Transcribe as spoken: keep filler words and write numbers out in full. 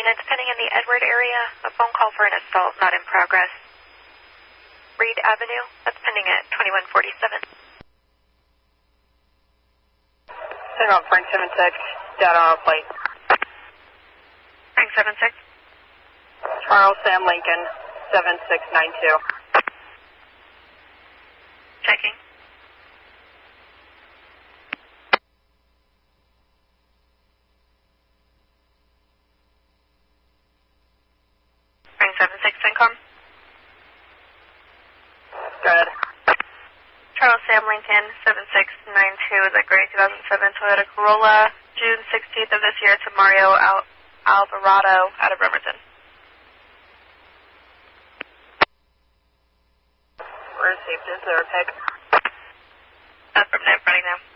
Maintenance pending in the Edward area. A phone call for an assault not in progress. Reed Avenue, that's pending at twenty-one forty-seven. Hang on, Frank seven six, data on a plate. Frank seven six. Charles Sam Lincoln, seven six nine two. Checking. Frank seven six, CENTCOM. Good. Charles Sam Lincoln, seven six nine two, is a gray two thousand seven Toyota Corolla, June sixteenth of this year to Mario Al Alvarado out of Bremerton. Received. Is there a pick? That's from net running now.